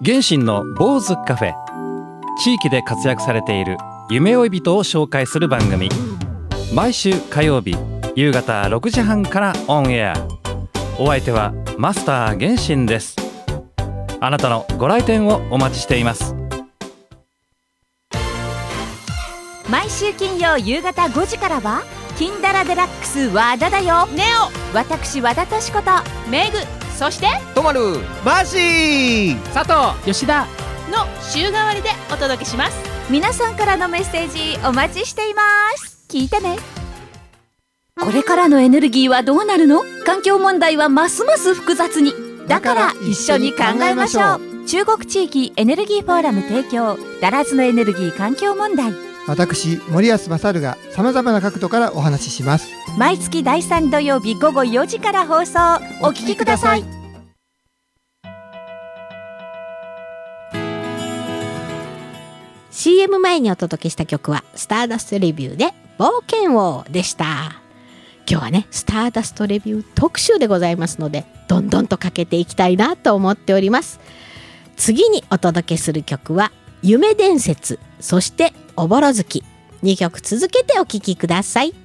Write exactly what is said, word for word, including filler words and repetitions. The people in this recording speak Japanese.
原神の坊主カフェ、地域で活躍されている夢追い人を紹介する番組、毎週火曜日夕方ろくじはんからオンエア。お相手はマスター原神です。あなたのご来店をお待ちしています。 毎週金曜夕方ごじからは金ダラデラックス和田だよ。ネオ、私和田敏子とメグ、そしてとまる、マーシー、 佐藤、吉田の週替わりでお届けします。 皆さんからのメッセージお待ちしています。聞いてね。これからのエネルギーはどうなるの？環境問題はますます複雑に。だから一緒に考えましょう。中国地域エネルギーフォーラム提供、ダラズのエネルギー環境問題。 私森安勝がさまざまな角度からお話しします。 毎月だいさん土曜日午後よじから放送。お聞きください。 シーエム 前にお届けした曲はスターダストレビューで冒険王でした。今日はねスターダストレビュー特集でございますので、どんどんとかけていきたいなと思っております。次にお届けする曲は夢伝説、そしておぼろ月、にきょく続けてお聴きください。